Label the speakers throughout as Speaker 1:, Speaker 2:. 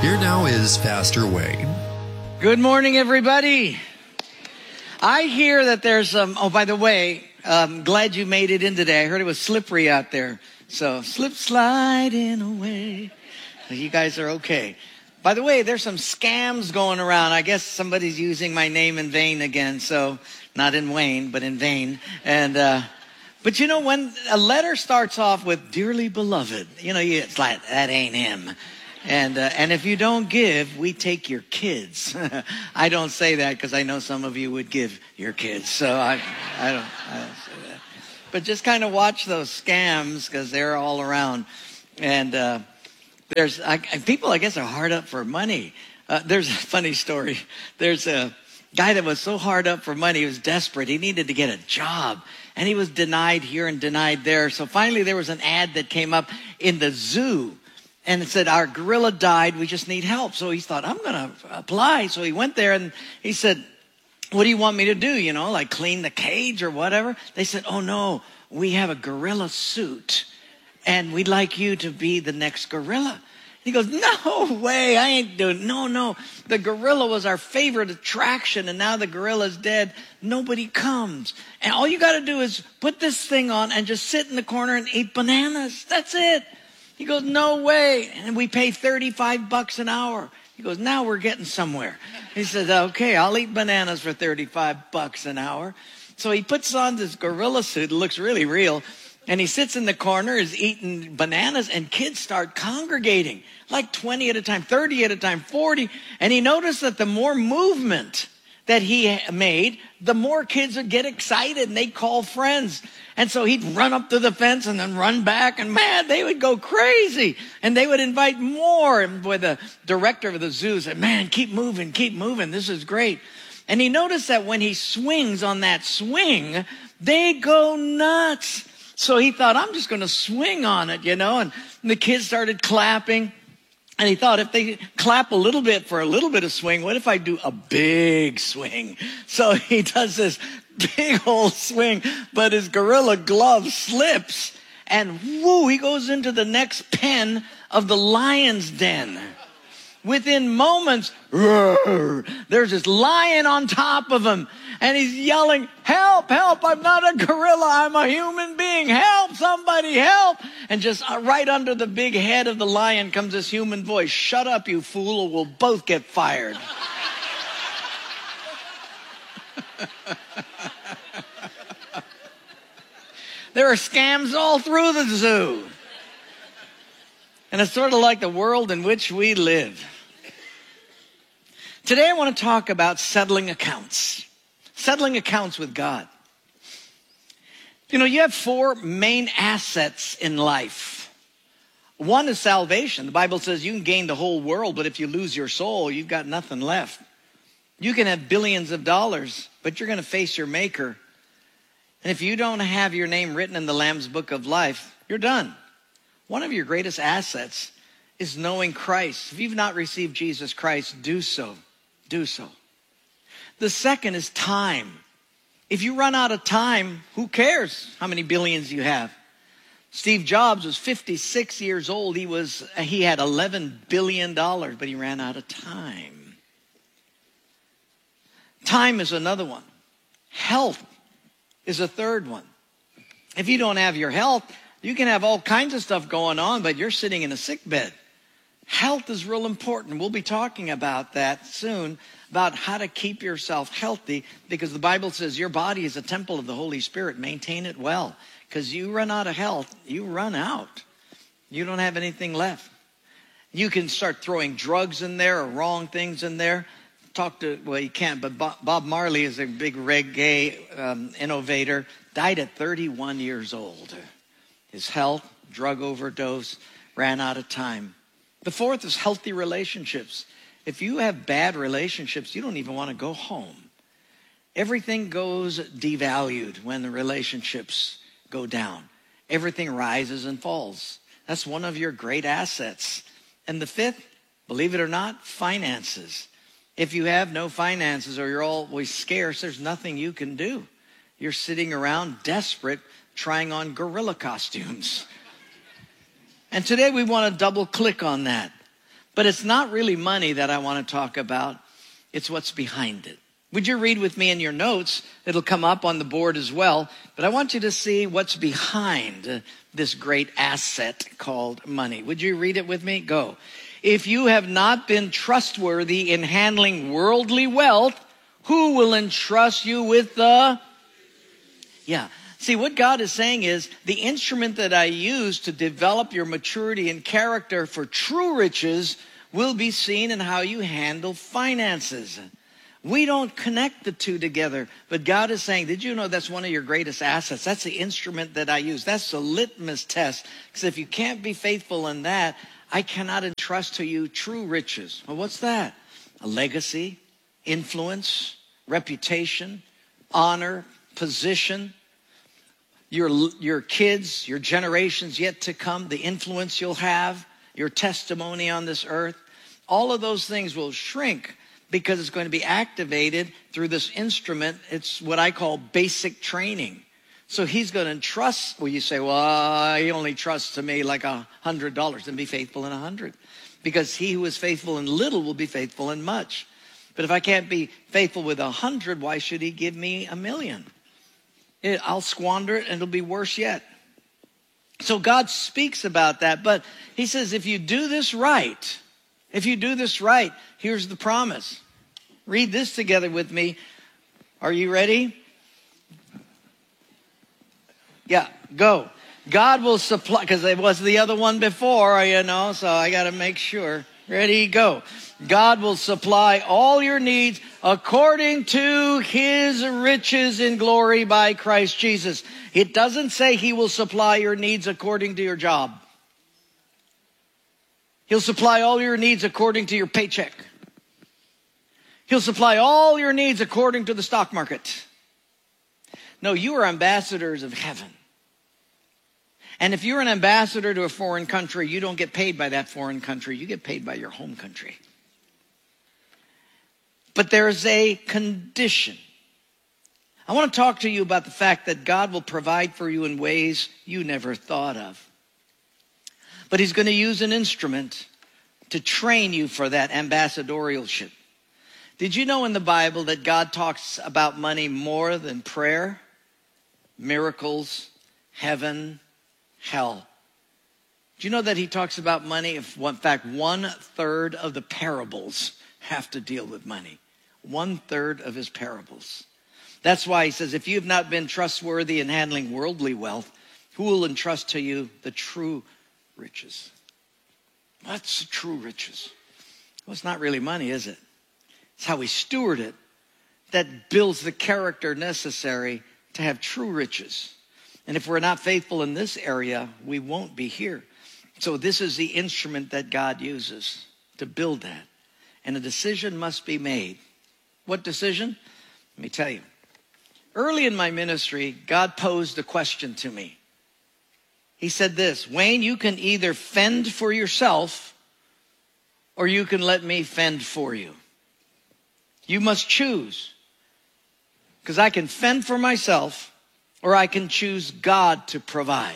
Speaker 1: Here now is Pastor Wayne.
Speaker 2: Good morning, everybody. I hear that there's some, by the way, I'm glad you made it in today. I heard it was slippery out there. So slip sliding away. You guys are okay. By the way, there's some scams going around. I guess somebody's using my name in vain again. So not in Wayne, but in vain. And, but you know, when a letter starts off with dearly beloved, it's like, that ain't him. And if you don't give, we take your kids. I don't say that because I know some of you would give your kids. So I don't say that. But just kind of watch those scams because they're all around. And people, I guess, are hard up for money. There's a funny story. There's a guy that was so hard up for money, he was desperate. He needed to get a job. And he was denied here and denied there. So finally there was an ad that came up in the zoo. And it said, our gorilla died. We just need help. So he thought, I'm going to apply. So he went there and he said, what do you want me to do? Like clean the cage or whatever. They said, oh no, we have a gorilla suit and we'd like you to be the next gorilla. He goes, no way. I ain't doing, no. The gorilla was our favorite attraction. And now the gorilla's dead. Nobody comes. And all you got to do is put this thing on and just sit in the corner and eat bananas. That's it. He goes, no way. And we pay $35 an hour. He goes, now we're getting somewhere. He says, okay, I'll eat bananas for $35 an hour. So he puts on this gorilla suit. It looks really real. And he sits in the corner, is eating bananas, and kids start congregating, like 20 at a time, 30 at a time, 40. And he noticed that the more movement that he made, the more kids would get excited and they'd call friends. And so he'd run up to the fence and then run back, and man, they would go crazy and they would invite more. And boy, the director of the zoo said, man, keep moving. This is great. And he noticed that when he swings on that swing, they go nuts. So he thought, I'm just going to swing on it, and the kids started clapping. And he thought, if they clap a little bit for a little bit of swing, what if I do a big swing? So he does this big old swing, but his gorilla glove slips, and whoo, he goes into the next pen of the lion's den. Within moments, there's this lion on top of him, and he's yelling, help, I'm not a gorilla, I'm a human being, help, somebody help. And just right under the big head of the lion comes this human voice, shut up, you fool, or we'll both get fired. There are scams all through the zoo. And it's sort of like the world in which we live. Today I want to talk about settling accounts. Settling accounts with God. You have four main assets in life. One is salvation. The Bible says you can gain the whole world, but if you lose your soul, you've got nothing left. You can have billions of dollars, but you're going to face your maker. And if you don't have your name written in the Lamb's Book of Life, you're done. One of your greatest assets is knowing Christ. If you've not received Jesus Christ, do so. Do so. The second is time. If you run out of time, who cares how many billions you have? Steve Jobs was 56 years old. He had $11 billion, but he ran out of time. Time is another one. Health is a third one. If you don't have your health, you can have all kinds of stuff going on, but you're sitting in a sick bed. Health is real important. We'll be talking about that soon, about how to keep yourself healthy, because the Bible says your body is a temple of the Holy Spirit. Maintain it well, because you run out of health, you run out. You don't have anything left. You can start throwing drugs in there or wrong things in there. You can't, but Bob Marley is a big reggae innovator, died at 31 years old. His health, drug overdose, ran out of time. The fourth is healthy relationships. If you have bad relationships, you don't even want to go home. Everything goes devalued when the relationships go down. Everything rises and falls. That's one of your great assets. And the fifth, believe it or not, finances. If you have no finances or you're always scarce, there's nothing you can do. You're sitting around desperate, trying on gorilla costumes. And today we want to double click on that. But it's not really money that I want to talk about. It's what's behind it. Would you read with me in your notes? It'll come up on the board as well. But I want you to see what's behind this great asset called money. Would you read it with me? Go. If you have not been trustworthy in handling worldly wealth, who will entrust you with the... Yeah. See, what God is saying is the instrument that I use to develop your maturity and character for true riches will be seen in how you handle finances. We don't connect the two together, but God is saying, did you know that's one of your greatest assets? That's the instrument that I use. That's the litmus test. Because if you can't be faithful in that, I cannot entrust to you true riches. Well, what's that? A legacy, influence, reputation, honor, position. Your kids, your generations yet to come, the influence you'll have, your testimony on this earth. All of those things will shrink because it's going to be activated through this instrument. It's what I call basic training. So he's going to entrust. Well, you say, well, he only trusts to me like $100. Then be faithful in 100. Because he who is faithful in little will be faithful in much. But if I can't be faithful with 100, why should he give me 1,000,000? I'll squander it and it'll be worse yet. So God speaks about that. But he says, if you do this right, here's the promise. Read this together with me. Are you ready? Yeah, go. God will supply, because it was the other one before, so I got to make sure. Ready, go. God will supply all your needs according to his riches in glory by Christ Jesus. It doesn't say he will supply your needs according to your job. He'll supply all your needs according to your paycheck. He'll supply all your needs according to the stock market. No, you are ambassadors of heaven. And if you're an ambassador to a foreign country, you don't get paid by that foreign country. You get paid by your home country. But there's a condition. I want to talk to you about the fact that God will provide for you in ways you never thought of. But he's going to use an instrument to train you for that ambassadorialship. Did you know in the Bible that God talks about money more than prayer, miracles, heaven, hell? Do you know that he talks about money? In fact, 1/3 of the parables have to deal with money. 1/3 of his parables. That's why he says, if you have not been trustworthy in handling worldly wealth, who will entrust to you the true riches? What's the true riches? Well, it's not really money, is it? It's how we steward it that builds the character necessary to have true riches. And if we're not faithful in this area, we won't be here. So this is the instrument that God uses to build that. And a decision must be made. What decision? Let me tell you. Early in my ministry, God posed a question to me. He said this, Wayne, you can either fend for yourself or you can let me fend for you. You must choose. Because I can fend for myself or I can choose God to provide.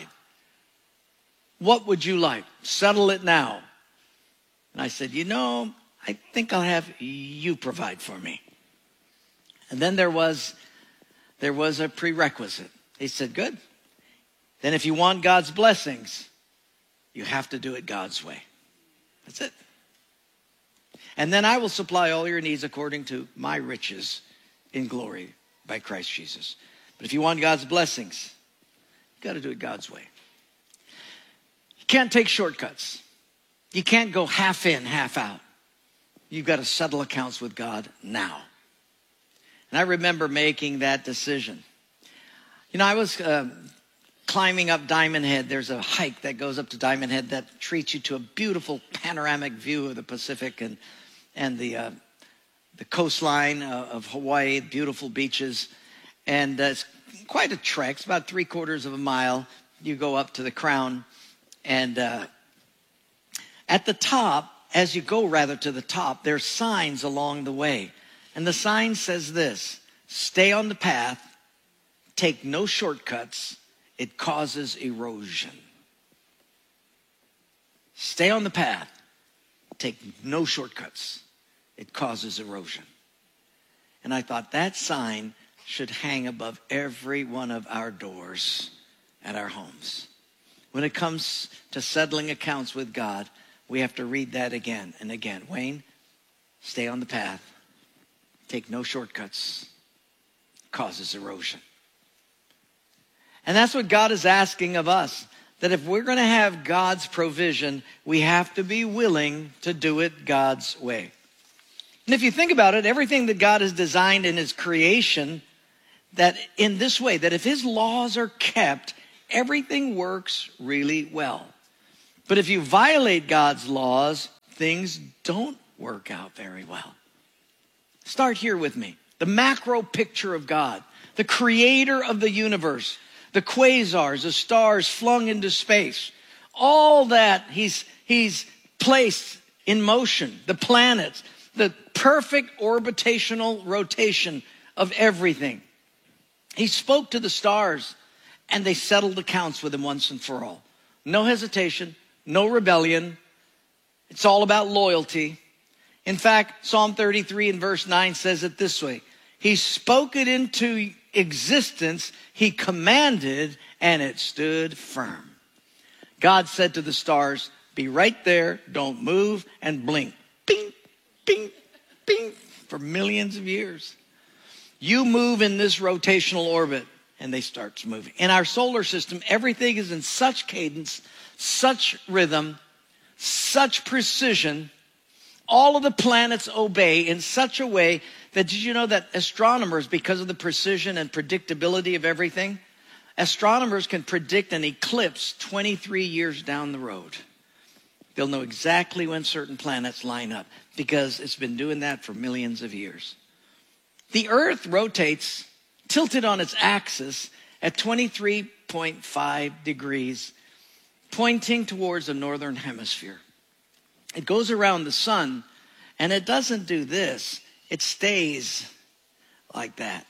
Speaker 2: What would you like? Settle it now. And I said, I think I'll have you provide for me. And then there was a prerequisite. He said, good. Then if you want God's blessings, you have to do it God's way. That's it. And then I will supply all your needs according to my riches in glory by Christ Jesus. But if you want God's blessings, you got to do it God's way. You can't take shortcuts. You can't go half in, half out. You've got to settle accounts with God now. And I remember making that decision. I was climbing up Diamond Head. There's a hike that goes up to Diamond Head that treats you to a beautiful panoramic view of the Pacific and the coastline of Hawaii, beautiful beaches. And it's quite a trek. It's about 3/4 of a mile. You go up to the crown. And at the top, as you go rather to the top, there's signs along the way. And the sign says this, stay on the path, take no shortcuts, it causes erosion. Stay on the path, Take no shortcuts. It causes erosion. And I thought that sign should hang above every one of our doors at our homes. When it comes to settling accounts with God, we have to read that again and again. Wayne, stay on the path. Take no shortcuts. It causes erosion. And that's what God is asking of us. That if we're going to have God's provision, we have to be willing to do it God's way. And if you think about it, everything that God has designed in his creation, that in this way, that if his laws are kept, everything works really well. But if you violate God's laws, things don't work out very well. Start here with me. The macro picture of God, the creator of the universe, the quasars, the stars flung into space, all that he's placed in motion, the planets, the perfect orbitational rotation of everything. He spoke to the stars and they settled accounts with him once and for all. No hesitation, no rebellion. It's all about loyalty. In fact, Psalm 33 and verse 9 says it this way. He spoke it into existence. He commanded and it stood firm. God said to the stars, be right there, don't move, and blink. Bing, bing, bing, for millions of years. You move in this rotational orbit, and they start moving. In our solar system, everything is in such cadence, such rhythm, such precision. All of the planets obey in such a way that, did you know that astronomers, because of the precision and predictability of everything, astronomers can predict an eclipse 23 years down the road. They'll know exactly when certain planets line up because it's been doing that for millions of years. The Earth rotates, tilted on its axis at 23.5 degrees, pointing towards the northern hemisphere. It goes around the sun, and it doesn't do this. It stays like that.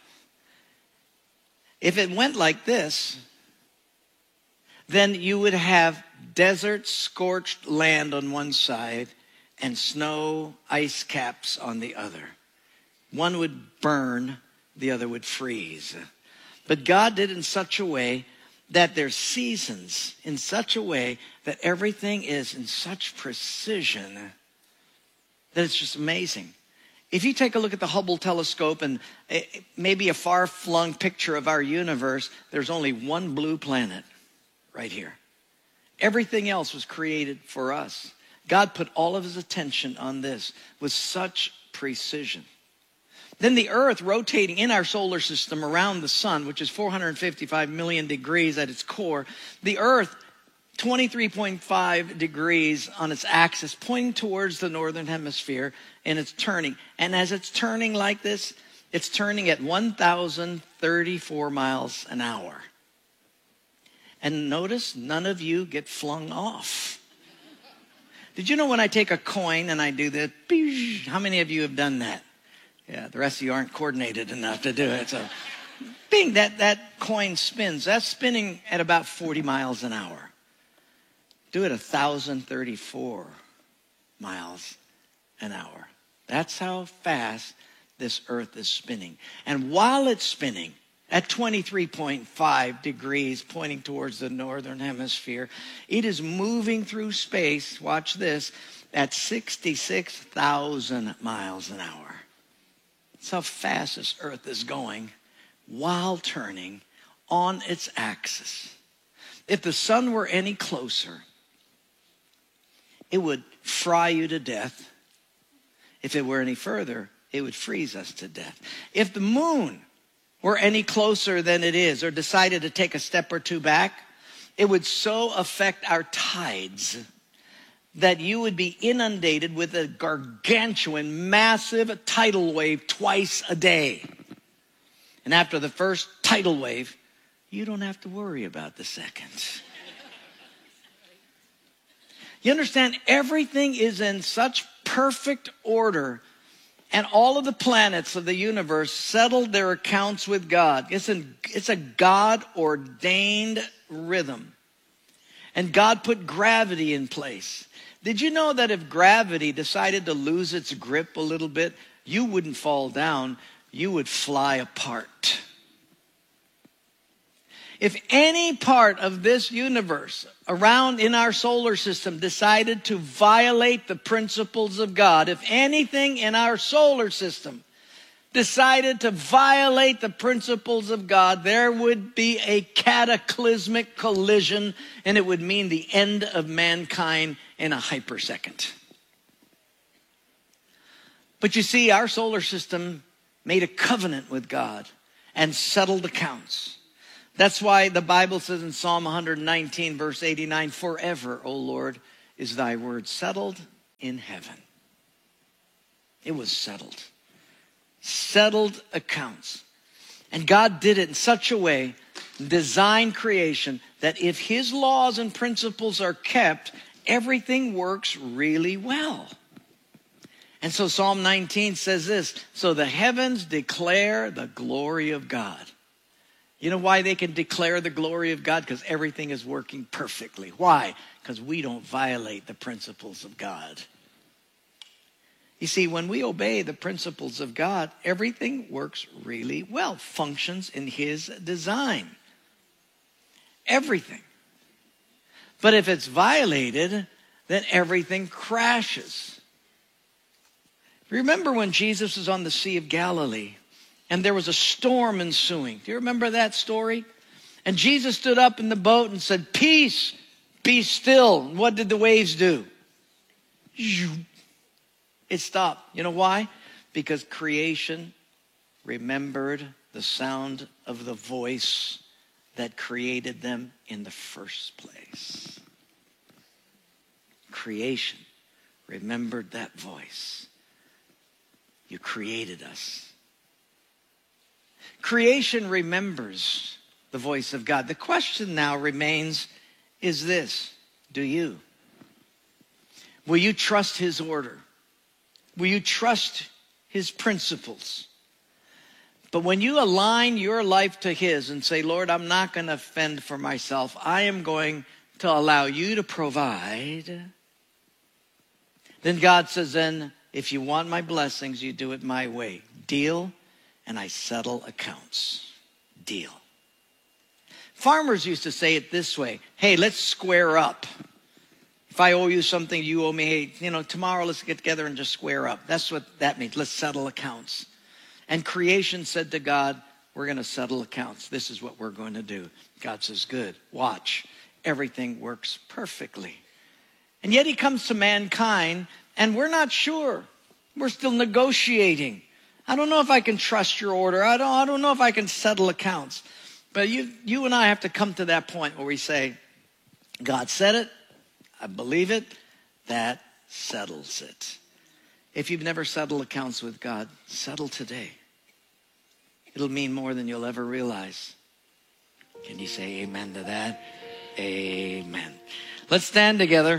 Speaker 2: If it went like this, then you would have desert, scorched land on one side and snow, ice caps on the other. One would burn, the other would freeze. But God did it in such a way that there's seasons, in such a way that everything is in such precision that it's just amazing. If you take a look at the Hubble telescope and maybe a far-flung picture of our universe, there's only one blue planet right here. Everything else was created for us. God put all of his attention on this with such precision. Then the Earth rotating in our solar system around the sun, which is 455 million degrees at its core, the Earth 23.5 degrees on its axis, pointing towards the northern hemisphere, and it's turning. And as it's turning like this, it's turning at 1,034 miles an hour. And notice none of you get flung off. Did you know when I take a coin and I do this, how many of you have done that? Yeah, the rest of you aren't coordinated enough to do it. So, bing, that coin spins. That's spinning at about 40 miles an hour. Do it 1,034 miles an hour. That's how fast this earth is spinning. And while it's spinning at 23.5 degrees, pointing towards the northern hemisphere, it is moving through space, watch this, at 66,000 miles an hour. That's how fast this earth is going while turning on its axis. If the sun were any closer, it would fry you to death. If it were any further, it would freeze us to death. If the moon were any closer than it is, or decided to take a step or two back, it would so affect our tides that you would be inundated with a gargantuan, massive tidal wave twice a day. And after the first tidal wave, you don't have to worry about the second. You understand, everything is in such perfect order, and all of the planets of the universe settled their accounts with God. It's a God-ordained rhythm. And God put gravity in place. Did you know that if gravity decided to lose its grip a little bit, you wouldn't fall down, you would fly apart? If any part of this universe around in our solar system decided to violate the principles of God, if anything in our solar system decided to violate the principles of God, there would be a cataclysmic collision, and it would mean the end of mankind in a hypersecond. But you see, our solar system made a covenant with God and settled accounts. That's why the Bible says in Psalm 119, verse 89, forever, O Lord, is thy word settled in heaven. It was settled. Settled accounts. And God did it in such a way, designed creation, that if his laws and principles are kept, everything works really well. And so Psalm 19 says this, so the heavens declare the glory of God. You know why they can declare the glory of God? Because everything is working perfectly. Why? Because we don't violate the principles of God. You see, when we obey the principles of God, everything works really well, functions in his design. Everything. But if it's violated, then everything crashes. Remember when Jesus was on the Sea of Galilee and there was a storm ensuing? Do you remember that story? And Jesus stood up in the boat and said, peace, be still. And what did the waves do? It stopped. You know why? Because creation remembered the sound of the voice that created them in the first place. Creation remembered that voice. You created us. Creation remembers the voice of God. The question now remains, is this: do you? Will you trust his order? Will you trust his principles? But when you align your life to his and say, Lord, I'm not going to fend for myself. I am going to allow you to provide. Then God says, then if you want my blessings, you do it my way. Deal, and I settle accounts. Deal. Farmers used to say it this way. Hey, let's square up. If I owe you something, you owe me. Hey, tomorrow let's get together and just square up. That's what that means. Let's settle accounts. And creation said to God, we're going to settle accounts. This is what we're going to do. God says, good. Watch. Everything works perfectly. And yet he comes to mankind, and we're not sure. We're still negotiating. I don't know if I can trust your order. I don't know if I can settle accounts. But you and I have to come to that point where we say, God said it. I believe it. That settles it. If you've never settled accounts with God, settle today. It'll mean more than you'll ever realize. Can you say amen to that? Amen. Let's stand together.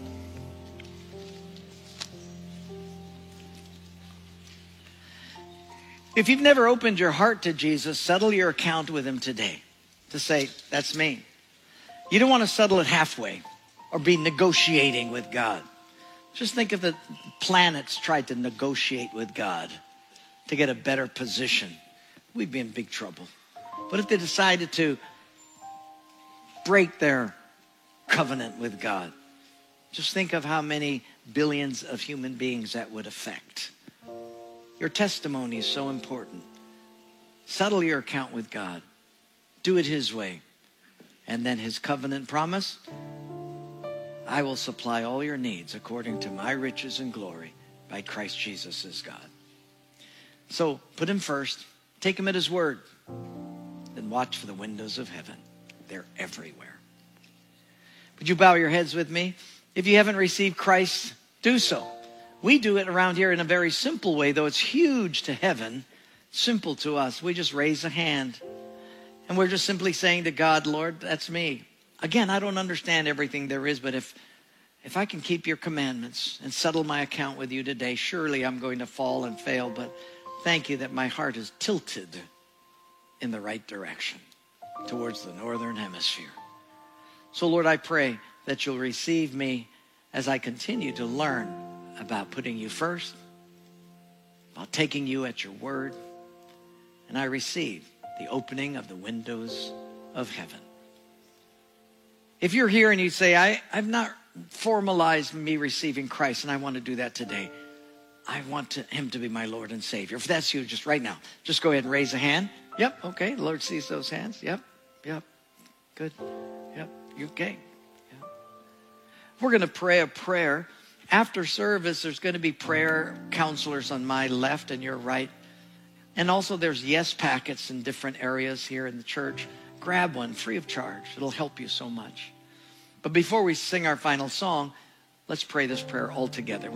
Speaker 2: If you've never opened your heart to Jesus, settle your account with him today. To say, that's me. You don't want to settle it halfway or be negotiating with God. Just think if the planets tried to negotiate with God to get a better position. We'd be in big trouble. But if they decided to break their covenant with God, just think of how many billions of human beings that would affect. Your testimony is so important. Settle your account with God. Do it his way. And then his covenant promise, I will supply all your needs according to my riches and glory by Christ Jesus as God. So put him first. Take him at his word. Then watch for the windows of heaven. They're everywhere. Would you bow your heads with me? If you haven't received Christ, do so. We do it around here in a very simple way, though it's huge to heaven, simple to us. We just raise a hand. And we're just simply saying to God, Lord, that's me. Again, I don't understand everything there is, but if I can keep your commandments and settle my account with you today, surely I'm going to fall and fail. But thank you that my heart is tilted in the right direction towards the northern hemisphere. So, Lord, I pray that you'll receive me as I continue to learn about putting you first, about taking you at your word, and I receive the opening of the windows of heaven. If you're here and you say, I've not formalized me receiving Christ, and I want to do that today. I want him to be my Lord and Savior. If that's you, just right now, just go ahead and raise a hand. Yep, okay, the Lord sees those hands. Yep, good. Yep, you okay. Yep. We're going to pray a prayer. After service, there's going to be prayer counselors on my left and your right. And also there's yes packets in different areas here in the church. Grab one free of charge. It'll help you so much. But before we sing our final song, let's pray this prayer all together.